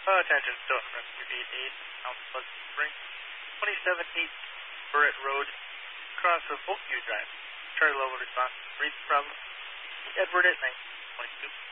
Attention, Stone Rescue 88, Mount Pleasant Spring, 27-8 Burritt Road, across of Oakview Drive. Charlie level response reads from Edward at 922.